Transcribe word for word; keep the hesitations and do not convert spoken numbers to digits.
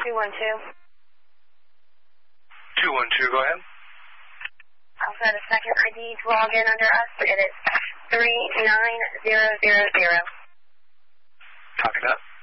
two one two. two one two, go ahead. Also had a second I D to log in under us. It is three nine zero zero zero. Copy that.